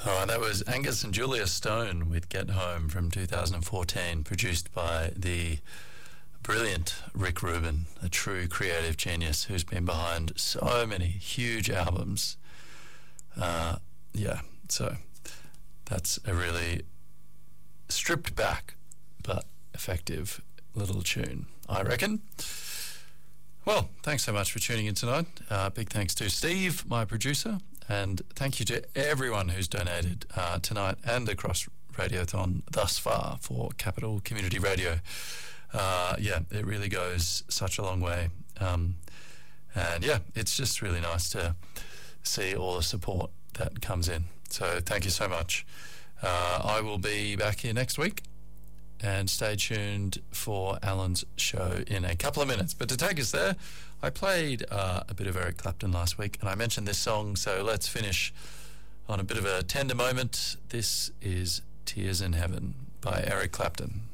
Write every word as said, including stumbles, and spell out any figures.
Oh, that was Angus and Julia Stone with Get Home from two thousand fourteen, produced by the brilliant Rick Rubin, a true creative genius who's been behind so many huge albums. Uh, yeah, so that's a really stripped back but effective little tune, I reckon. Well, thanks so much for tuning in tonight. Uh, big thanks to Steve, my producer, and thank you to everyone who's donated uh, tonight and across Radiothon thus far for Capital Community Radio. Uh, yeah, it really goes such a long way. Um, and yeah, it's just really nice to see all the support that comes in. So thank you so much. Uh, I will be back here next week, and stay tuned for Alan's show in a couple of minutes. But to take us there, I played uh, a bit of Eric Clapton last week, and I mentioned this song, so let's finish on a bit of a tender moment. This is Tears in Heaven by Eric Clapton.